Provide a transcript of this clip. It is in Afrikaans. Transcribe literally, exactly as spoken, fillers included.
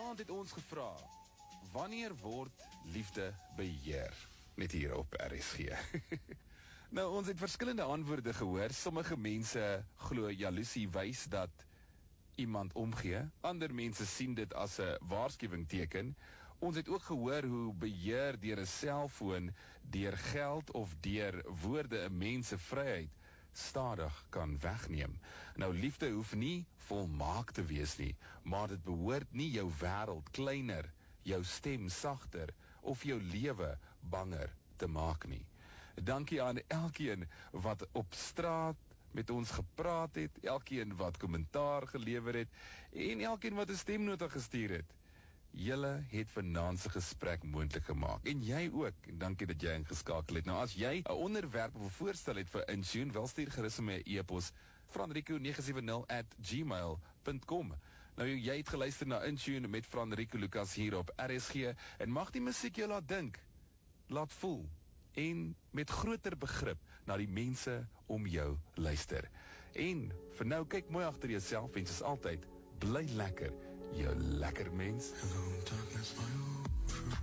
Vanaand het ons gevra, wanneer word liefde beheer? Net hier op R S G. Nou, ons het verskillende antwoorde gehoor. Sommige mense glo jaloesie wys dat iemand omgee. Ander mense sien dit as 'n waarskuwing teken. Ons het ook gehoor hoe beheer deur 'n selfoon, deur geld of deur woorde 'n mens se vryheid stadig kan wegneem. Nou, liefde hoef nie volmaak te wees nie, maar dit behoort nie jou wêreld kleiner, jou stem sagter of jou lewe banger te maak nie. Dankie aan elkeen wat op straat met ons gepraat het, elkeen wat kommentaar gelewer het en elkeen wat 'n stemnota gestuur het. Julle het vanaand se gesprek moontlik gemaak. En jy ook. En dankie dat jy ingeskakel het. Nou, as jy 'n onderwerp of 'n voorstel het vir Intune, wel stuur gerus my 'n e-pos franrico nege sewe nul at gmail dot com. Nou, jy het geluister na Intune met Franrico Lucas hier op R S G en mag die musiek jou laat dink, laat voel en met groter begrip na die mense om jou luister. En vir nou, kyk mooi agter jouself en soos altyd, bly lekker, jou lekker mens. Hello, darkness, my old